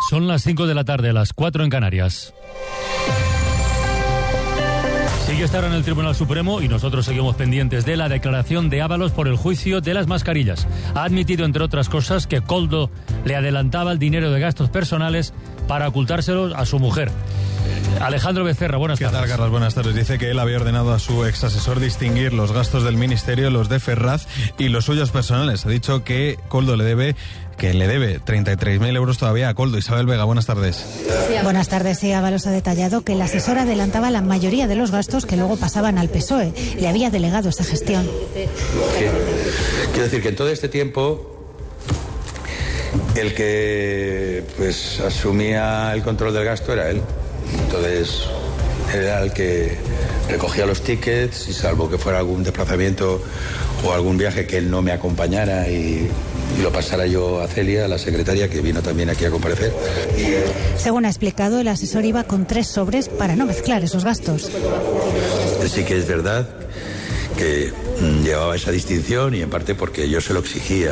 Son las 5 de la tarde, las 4 en Canarias. Sigue estar en el Tribunal Supremo y nosotros seguimos pendientes de la declaración de Ábalos por el juicio de las mascarillas. Ha admitido, entre otras cosas, que Koldo le adelantaba el dinero de gastos personales para ocultárselos a su mujer. Alejandro Becerra, buenas tardes. ¿Qué tal, Carlos? Buenas tardes. Dice que él había ordenado a su ex asesor distinguir los gastos del ministerio, los de Ferraz y los suyos personales. Ha dicho que Koldo le debe 33.000 euros todavía a Koldo. Isabel Vega, buenas tardes. Buenas tardes. Sí, Ábalos ha detallado que el asesor adelantaba la mayoría de los gastos que luego pasaban al PSOE. Le había delegado esa gestión. Quiero decir que en todo este tiempo el que asumía el control del gasto era él. Entonces era el que recogía los tickets y salvo que fuera algún desplazamiento o algún viaje que él no me acompañara y lo pasara yo a Celia, la secretaria, que vino también aquí a comparecer. Según ha explicado, el asesor iba con 3 sobres para no mezclar esos gastos. Sí que es verdad que llevaba esa distinción y en parte porque yo se lo exigía,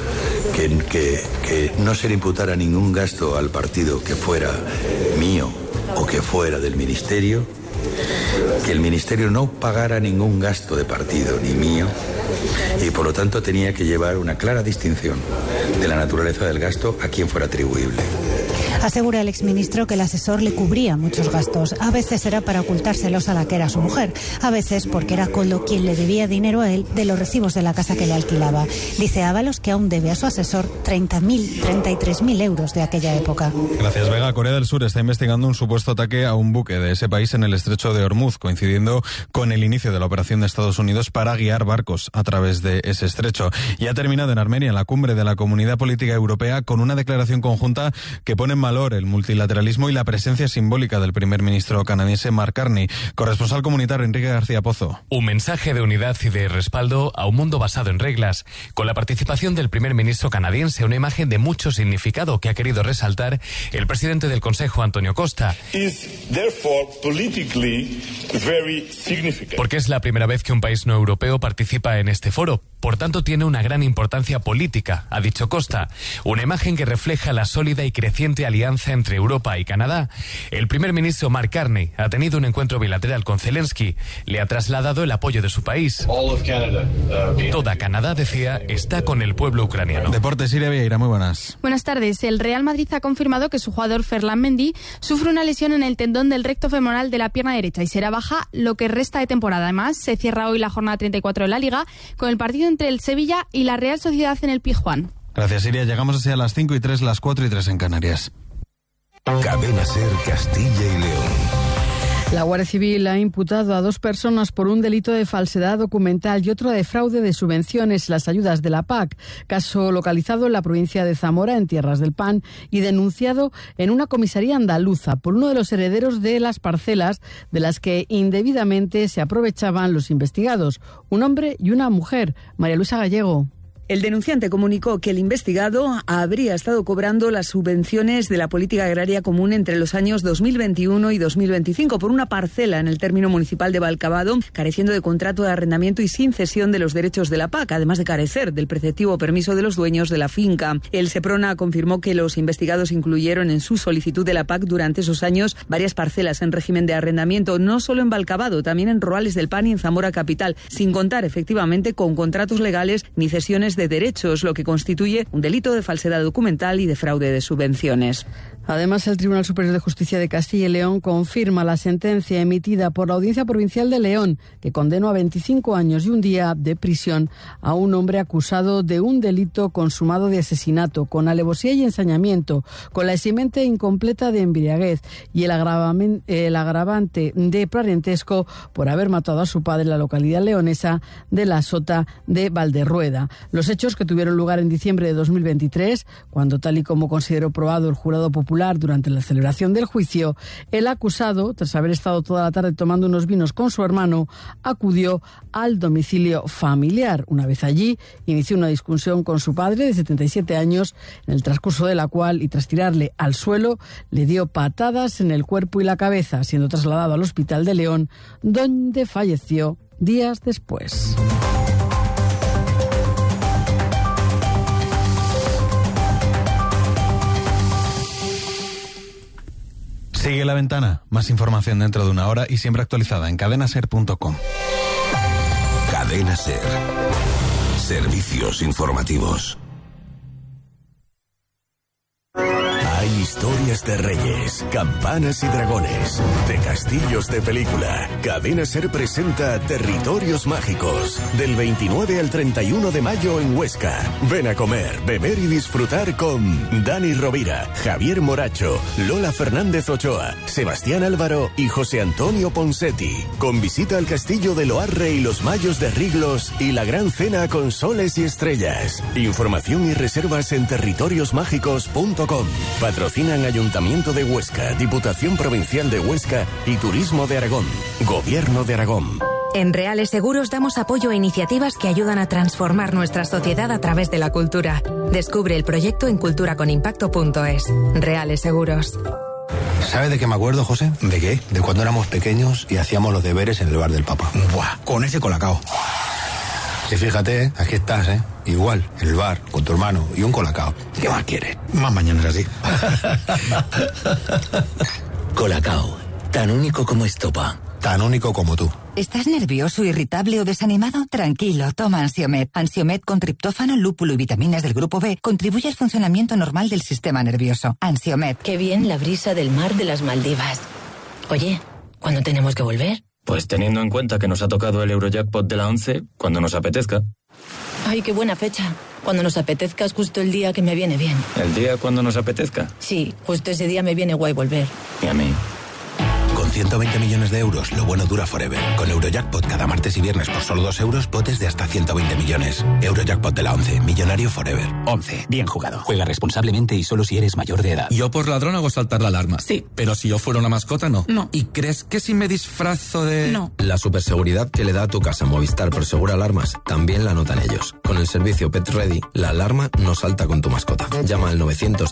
que no se le imputara ningún gasto al partido que fuera mío o que fuera del ministerio, que el ministerio no pagara ningún gasto de partido ni mío y por lo tanto tenía que llevar una clara distinción de la naturaleza del gasto a quien fuera atribuible. Asegura el exministro que el asesor le cubría muchos gastos. A veces era para ocultárselos a la que era su mujer, a veces porque era Koldo quien le debía dinero a él de los recibos de la casa que le alquilaba. Dice Ábalos que aún debe a su asesor 33.000 euros de aquella época. Gracias, Vega. Corea del Sur está investigando un supuesto ataque a un buque de ese país en el estrecho de Hormuz, coincidiendo con el inicio de la operación de Estados Unidos para guiar barcos a través de ese estrecho. Y ha terminado en Armenia, en la cumbre de la Comunidad Política Europea, con una declaración conjunta que pone en valor el multilateralismo y la presencia simbólica del primer ministro canadiense Mark Carney. Corresponsal comunitario Enrique García Pozo. Un mensaje de unidad y de respaldo a un mundo basado en reglas. Con la participación del primer ministro canadiense, una imagen de mucho significado que ha querido resaltar el presidente del Consejo, Antonio Costa. Porque es la primera vez que un país no europeo participa en este foro. Por tanto, tiene una gran importancia política, ha dicho Costa. Una imagen que refleja la sólida y creciente alianza entre Europa y Canadá. El primer ministro Mark Carney ha tenido un encuentro bilateral con Zelensky. Le ha trasladado el apoyo de su país. Toda Canadá, decía, está con el pueblo ucraniano. Deportes, Siria Vieira, muy buenas. Buenas tardes. El Real Madrid ha confirmado que su jugador Ferland Mendy sufre una lesión en el tendón del recto femoral de la pierna derecha y será baja lo que resta de temporada. Además, se cierra hoy la jornada 34 de la Liga con el partido entre el Sevilla y la Real Sociedad en el Pizjuán. Gracias, Siria. Llegamos así a las 5:03, las 4:03 en Canarias. Cadena SER Castilla y León. La Guardia Civil ha imputado a 2 personas por un delito de falsedad documental y otro de fraude de subvenciones y las ayudas de la PAC, caso localizado en la provincia de Zamora, en Tierras del Pan, y denunciado en una comisaría andaluza por uno de los herederos de las parcelas de las que indebidamente se aprovechaban los investigados, un hombre y una mujer. María Luisa Gallego. El denunciante comunicó que el investigado habría estado cobrando las subvenciones de la política agraria común entre los años 2021 y 2025 por una parcela en el término municipal de Valcavado, careciendo de contrato de arrendamiento y sin cesión de los derechos de la PAC, además de carecer del preceptivo permiso de los dueños de la finca. El Seprona confirmó que los investigados incluyeron en su solicitud de la PAC durante esos años varias parcelas en régimen de arrendamiento, no solo en Valcavado, también en Roales del Pan y en Zamora capital, sin contar efectivamente con contratos legales ni cesiones de derechos, lo que constituye un delito de falsedad documental y de fraude de subvenciones. Además, el Tribunal Superior de Justicia de Castilla y León confirma la sentencia emitida por la Audiencia Provincial de León, que condenó a 25 años y un día de prisión a un hombre acusado de un delito consumado de asesinato, con alevosía y ensañamiento, con la eximente incompleta de embriaguez y el agravante de parentesco por haber matado a su padre en la localidad leonesa de La Sota de Valderrueda. Los hechos, que tuvieron lugar en diciembre de 2023, cuando, tal y como consideró probado el jurado popular durante la celebración del juicio, el acusado, tras haber estado toda la tarde tomando unos vinos con su hermano, acudió al domicilio familiar. Una vez allí, inició una discusión con su padre de 77 años, en el transcurso de la cual, y tras tirarle al suelo, le dio patadas en el cuerpo y la cabeza, siendo trasladado al Hospital de León, donde falleció días después. Sigue La Ventana. Más información dentro de una hora y siempre actualizada en cadenaser.com. Cadena Ser. Servicios informativos. Hay historias de reyes, campanas y dragones, de castillos de película. Cadena Ser presenta Territorios Mágicos, del 29 al 31 de mayo en Huesca. Ven a comer, beber y disfrutar con Dani Rovira, Javier Moracho, Lola Fernández Ochoa, Sebastián Álvaro y José Antonio Ponsetti. Con visita al castillo de Loarre y los Mayos de Riglos y la gran cena con soles y estrellas. Información y reservas en territoriosmágicos.com. Patrocinan Ayuntamiento de Huesca, Diputación Provincial de Huesca y Turismo de Aragón. Gobierno de Aragón. En Reales Seguros damos apoyo a iniciativas que ayudan a transformar nuestra sociedad a través de la cultura. Descubre el proyecto en culturaconimpacto.es. Reales Seguros. ¿Sabe de qué me acuerdo, José? ¿De qué? De cuando éramos pequeños y hacíamos los deberes en el bar del Papa. ¡Buah! Con ese colacao. Y fíjate, aquí estás, ¿eh? Igual, en el bar, con tu hermano y un colacao. ¿Qué más quieres? Más mañanas así. Colacao, tan único como Estopa. Tan único como tú. ¿Estás nervioso, irritable o desanimado? Tranquilo, toma Ansiomed. Ansiomed con triptófano, lúpulo y vitaminas del grupo B contribuye al funcionamiento normal del sistema nervioso. Ansiomed. Qué bien la brisa del mar de las Maldivas. Oye, ¿cuándo tenemos que volver? Pues teniendo en cuenta que nos ha tocado el Eurojackpot de la 11, cuando nos apetezca. Ay, qué buena fecha. Cuando nos apetezca es justo el día que me viene bien. ¿El día cuando nos apetezca? Sí, justo ese día me viene guay volver. Y a mí. Con 120 millones de euros, lo bueno dura forever. Con Eurojackpot cada martes y viernes por solo 2 euros, potes de hasta 120 millones. Eurojackpot de la 11, millonario forever. 11, bien jugado. Juega responsablemente y solo si eres mayor de edad. Yo por ladrón hago saltar la alarma. Sí. Pero si yo fuera una mascota, no. No. ¿Y crees que si me disfrazo de...? No. La superseguridad que le da a tu casa Movistar Prosegur Alarmas también la notan ellos. Con el servicio Pet Ready, la alarma no salta con tu mascota. Llama al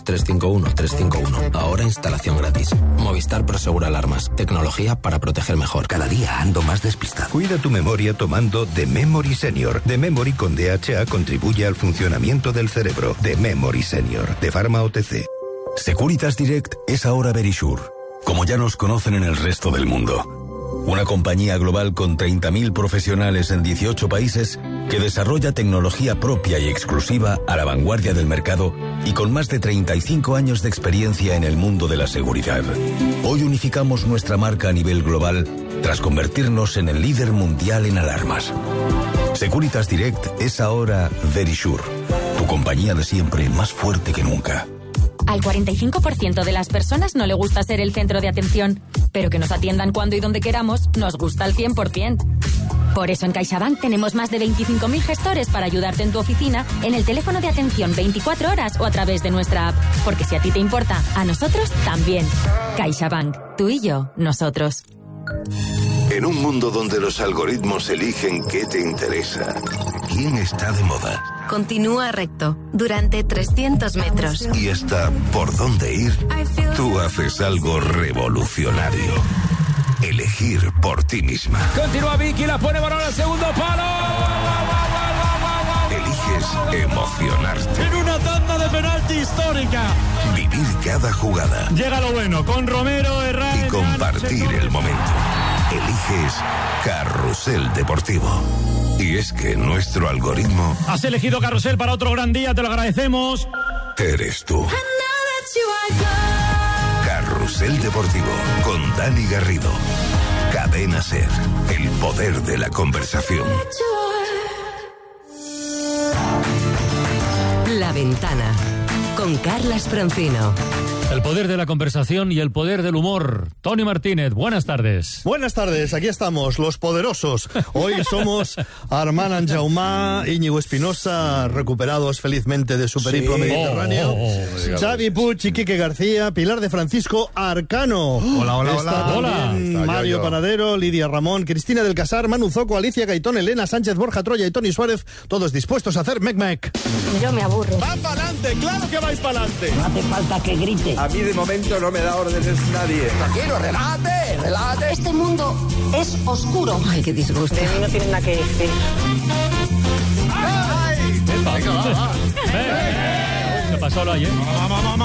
900-351-351. Ahora instalación gratis. Movistar Prosegur Alarmas. Tecnología para proteger mejor. Cada día ando más despistado. Cuida tu memoria tomando The Memory Senior. The Memory con DHA contribuye al funcionamiento del cerebro. The Memory Senior, de Pharma OTC. Securitas Direct es ahora Verisure, como ya nos conocen en el resto del mundo. Una compañía global con 30.000 profesionales en 18 países que desarrolla tecnología propia y exclusiva a la vanguardia del mercado y con más de 35 años de experiencia en el mundo de la seguridad. Hoy unificamos nuestra marca a nivel global tras convertirnos en el líder mundial en alarmas. Securitas Direct es ahora Verisure, tu compañía de siempre más fuerte que nunca. Al 45% de las personas no le gusta ser el centro de atención, pero que nos atiendan cuando y donde queramos nos gusta al 100%. Por eso en CaixaBank tenemos más de 25.000 gestores para ayudarte en tu oficina, en el teléfono de atención 24 horas o a través de nuestra app. Porque si a ti te importa, a nosotros también. CaixaBank, tú y yo, nosotros. En un mundo donde los algoritmos eligen qué te interesa, quién está de moda, Continúa recto durante 300 metros. y hasta por dónde ir, tú haces algo revolucionario. Elegir por ti misma. Continúa Vicky, la pone balón al segundo palo. Eliges emocionarte. En una tanda de penalti histórica. Vivir cada jugada. Llega lo bueno con Romero, Herrera Y compartir el momento. Eliges Carrusel Deportivo. Y es que nuestro algoritmo Has elegido Carrusel para otro gran día, te lo agradecemos. eres tú. Carrusel Deportivo con Dani Garrido. Cadena Ser, el poder de la conversación. La Ventana con Carlas Francino. El poder de la conversación y el poder del humor. Tony Martínez, buenas tardes. Buenas tardes, aquí estamos, los poderosos. Hoy somos Armand Anjaumá, Íñigo Espinosa, recuperados felizmente de su periplo mediterráneo. Xavi Puig y Quique García, Pilar de Francisco Arcano. Hola. Está también Mario Panadero, Lidia Ramón, Cristina del Casar, Manu Zoco, Alicia Gaitón, Elena Sánchez, Borja Troya y Tony Suárez, todos dispuestos a hacer mec-mec. Yo me aburro. ¡Va para adelante! ¡Claro que vais para adelante! No hace falta que grite. A mí de momento no me da órdenes nadie. Tranquilo, relájate. Este mundo es oscuro. Ay, qué disgusto. De mí no tienen nada que decir. Venga, va. ¿Qué pasó, Loy?